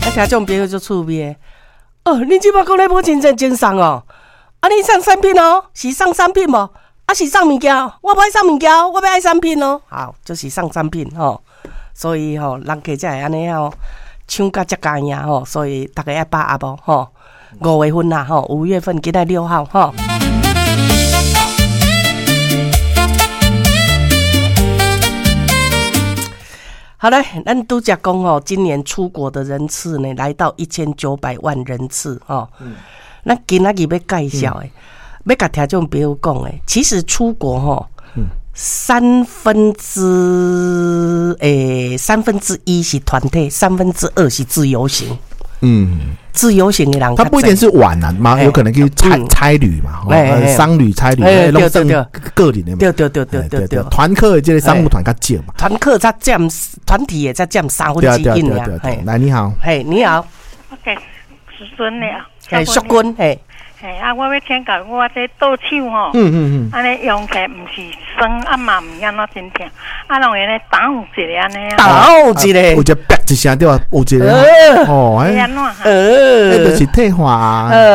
听种朋友就趣味的。哦，你即摆讲咧要真正精送哦？啊，你送产品哦？是送产品无？啊，是送物件？我不爱送物件，我要爱产品哦。好，就是送产品吼。所以吼，人家才会安尼吼，抢甲遮加赢吼。所以大家要把握无吼。5月份啦吼，5月份今仔6号吼。好嘞，咱拄则讲吼，今年出国的人次呢，来到1900万人次哦。咱今仔日要介绍的，要甲听众朋友讲的，其实出国吼，1/3是团体，2/3是自由行。自由行的人， 他不一定是玩啊嘛，有可能去差旅嘛，商旅、差旅，弄成个人的嘛。对，团客这个商务团较少嘛。 团客才占团体也才占1/3呀。 来，你好， 嘿，你好 ，OK， 是孙的啊， 嘿，淑君，嘿。 啊，我要请教我这倒手吼，安尼用起唔是酸，啊嘛唔安怎真疼，啊，拢会咧倒一个安尼啊， 倒一个， 有一啪一声对吧？有一个，哦， 安怎？ 那就是退化。